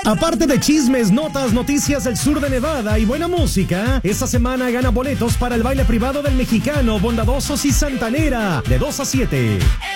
Aparte de chismes, notas, noticias del sur de Nevada y buena música, esta semana gana boletos para el baile privado del Mexicano, Bondadosos y Santanera, de 2 a 7.